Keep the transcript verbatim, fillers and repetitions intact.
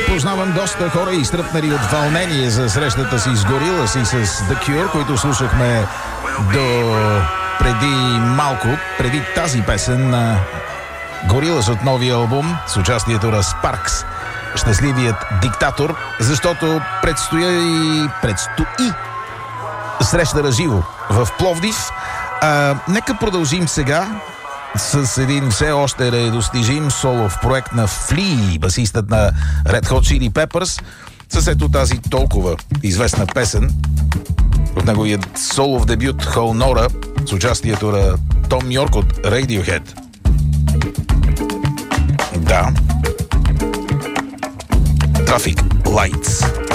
Познавам доста хора, изтръпнали от вълнение за срещата си с Gorillaz и с The Cure, които слушахме до преди малко, преди тази песен на Gorillaz от новия албум с участието на Sparks, щастливият диктатор, защото предстои и предстои среща на живо в Пловдив. А, нека продължим сега с един все още недостижим солов проект на Flea, басистът на Red Hot Chili Peppers, с ето тази толкова известна песен от неговият солов дебют Whole Nora с участието на Том Йорк от Radiohead. Да. Traffic Lights.